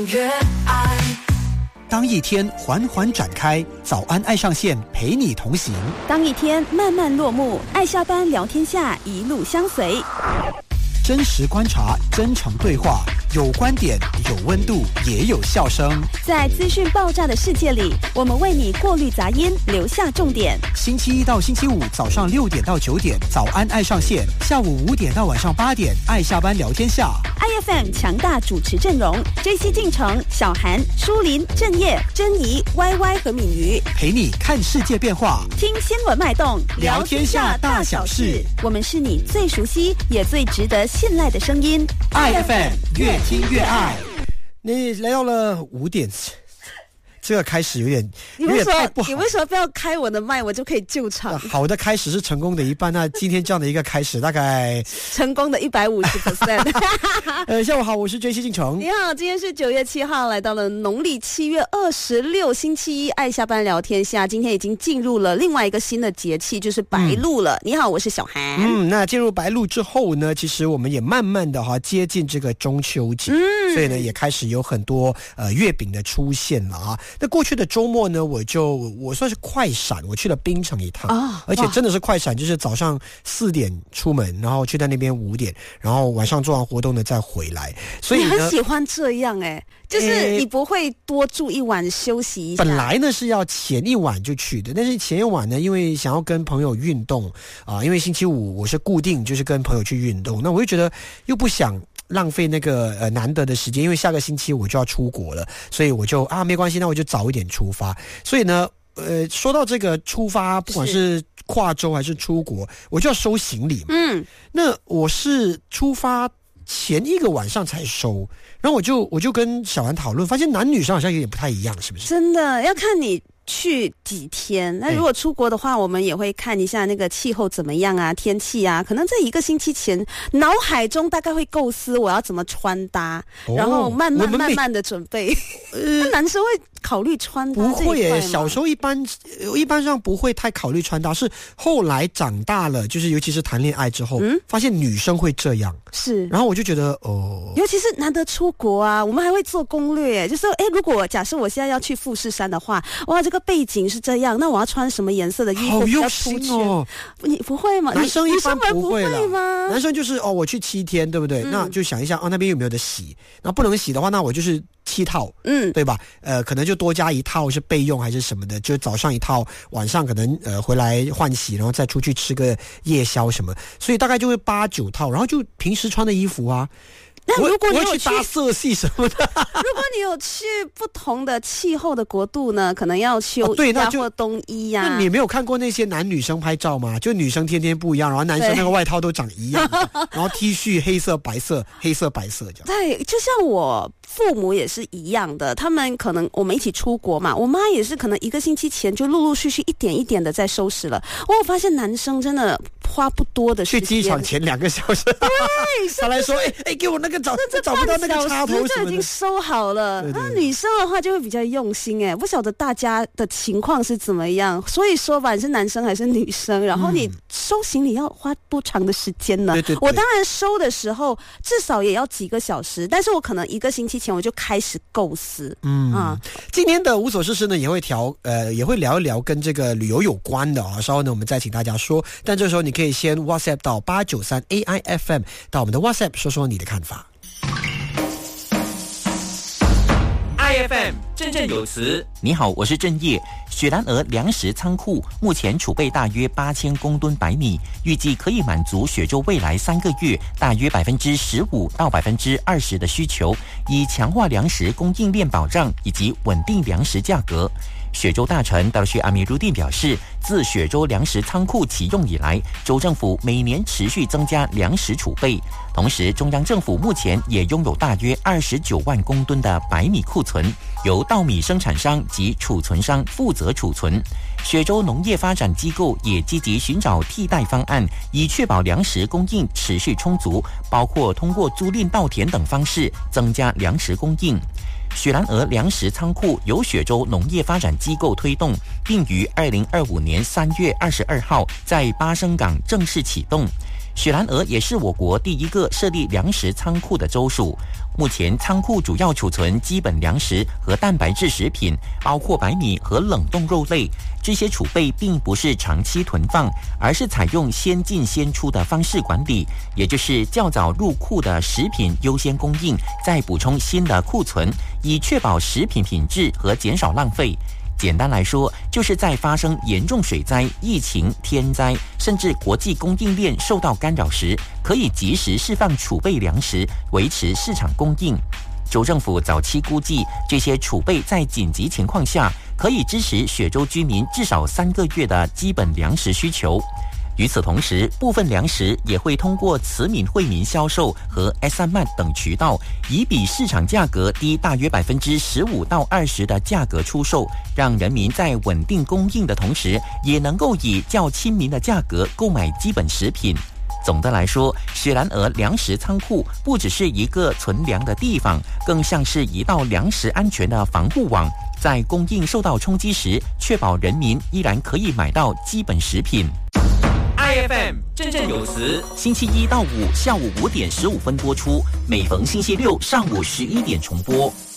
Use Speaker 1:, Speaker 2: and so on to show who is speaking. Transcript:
Speaker 1: 越爱。
Speaker 2: 当一天缓缓展开，早安爱上线陪你同行；
Speaker 3: 当一天慢慢落幕，爱下班聊天下一路相随。
Speaker 2: 真实观察，真诚对话，有观点，有温度，也有笑声。
Speaker 3: 在资讯爆炸的世界里，我们为你过滤杂音，留下重点。
Speaker 2: 星期一到星期五早上6点到9点，早安爱上线；下午5点到晚上8点，爱下班聊天下。
Speaker 3: IFM 强大主持阵容 ：JC 进城、小韩、舒林、郑业、珍怡、YY 和敏瑜，
Speaker 2: 陪你看世界变化，
Speaker 3: 听新闻脉动，
Speaker 2: 聊天下大小事。
Speaker 3: 我们是你最熟悉也最值得信赖的声音。
Speaker 2: IFM 越听越爱。你来到了5点。这个开始有点太不好。
Speaker 3: 你为什么不要开我的麦，我就可以救场？
Speaker 2: 好的开始是成功的一半，那今天这样的一个开始，大概
Speaker 3: 成功的150%。
Speaker 2: 下午好，我是 JC 进城。
Speaker 3: 你好，今天是9月7号，来到了农历7月26星期一，爱下班聊天下。今天已经进入了另外一个新的节气，就是白露了。你好，我是小韩。
Speaker 2: 那进入白露之后呢，其实我们也慢慢的接近这个中秋节，所以呢也开始有很多月饼的出现了啊。那过去的周末呢，我算是快闪，我去了槟城一趟，而且真的是快闪，就是早上4点出门，然后去到那边5点，然后晚上做完活动呢再回来。所以呢，
Speaker 3: 你很喜欢这样就是你不会多住一晚休息一下。
Speaker 2: 本来呢是要前一晚就去的，但是前一晚呢，因为想要跟朋友运动因为星期五我是固定就是跟朋友去运动，那我就觉得又不想浪费那个难得的时间，因为下个星期我就要出国了，所以我就没关系，那我就早一点出发。所以呢说到这个出发，不管是跨州还是出国，我就要收行李嘛。那我是出发前一个晚上才收，然后我就跟小韩讨论，发现男女生好像有点不太一样，是不是？
Speaker 3: 真的要看你去几天。那如果出国的话，我们也会看一下那个气候怎么样啊，天气啊，可能在1个星期前脑海中大概会构思我要怎么穿搭，然后慢慢的准备。那男生会考虑穿搭？
Speaker 2: 不会耶，小时候一般上不会太考虑穿搭，是后来长大了，就是尤其是谈恋爱之后，发现女生会这样。
Speaker 3: 是，
Speaker 2: 然后我就觉得
Speaker 3: 尤其是难得出国啊，我们还会做攻略，就是如果假设我现在要去富士山的话，哇，这个背景是这样，那我要穿什么颜色的衣服比较出圈？你不会吗？
Speaker 2: 男生一般不会
Speaker 3: 吗？
Speaker 2: 男生就是我去7天，对不对？那就想一下那边有没有得洗，那不能洗的话，那我就是7套，对吧？可能就多加1套是备用还是什么的，就是早上1套，晚上可能回来换洗，然后再出去吃个夜宵什么，所以大概就会8、9套，然后就平时穿的衣服啊。
Speaker 3: 那如果你有
Speaker 2: 去搭色系什么的，
Speaker 3: 如果你有去不同的气候的国度呢，可能要秋衣或冬衣呀。
Speaker 2: 那你没有看过那些男女生拍照吗？就女生天天不一样，然后男生那个外套都长一样，然后 T 恤黑色白色黑色白色这样。
Speaker 3: 对，就像我父母也是一样的，他们可能我们一起出国嘛，我妈也是可能1个星期前就陆陆续续一点一点的在收拾了。我发现男生真的花不多的时间，
Speaker 2: 去机场前2个小时，对，他来说给我那个找不到那个插头什么的，
Speaker 3: 就已经收好了。那女生的话就会比较用心不晓得大家的情况是怎么样，所以说吧，你是男生还是女生，然后你收行李要花多长的时间呢？对，我当然收的时候至少也要几个小时，但是我可能1个星期前我就开始构思。
Speaker 2: 今天的无所事事呢也会聊一聊跟这个旅游有关的稍后呢我们再请大家说，但这时候你可以先 WhatsApp 到893 AIFM 到我们的 WhatsApp 说说你的看法。
Speaker 4: IFM 振振有词。你好，我是郑业。雪兰莪粮食仓库目前储备大约8000公吨白米，预计可以满足雪州未来3个月大约15%到20%的需求，以强化粮食供应链保障以及稳定粮食价格。雪州大臣达鲁许阿米鲁蒂表示，自雪州粮食仓库启用以来，州政府每年持续增加粮食储备，同时中央政府目前也拥有大约29万公吨的白米库存，由稻米生产商及储存商负责储存。雪州农业发展机构也积极寻找替代方案，以确保粮食供应持续充足，包括通过租赁稻田等方式增加粮食供应。雪兰莪粮食仓库由雪州农业发展机构推动，并于2025年3月22号在巴生港正式启动。雪兰莪也是我国第一个设立粮食仓库的州属。 目前仓库主要储存基本粮食和蛋白质食品，包括白米和冷冻肉类。这些储备并不是长期囤放，而是采用先进先出的方式管理，也就是较早入库的食品优先供应，再补充新的库存，以确保食品品质和减少浪费。简单来说，就是在发生严重水灾、疫情、天灾，甚至国际供应链受到干扰时，可以及时释放储备粮食，维持市场供应。州政府早期估计，这些储备在紧急情况下可以支持雪州居民至少3个月的基本粮食需求。与此同时，部分粮食也会通过慈悯惠民销售和 SMAT 等渠道，以比市场价格低大约15%到20%的价格出售，让人民在稳定供应的同时，也能够以较亲民的价格购买基本食品。总的来说，雪兰莪粮食仓库不只是一个存粮的地方，更像是一道粮食安全的防护网，在供应受到冲击时，确保人民依然可以买到基本食品。
Speaker 1: IFM 振振有词，
Speaker 4: 星期1到5下午5点15分播出，每逢星期6上午11点重播。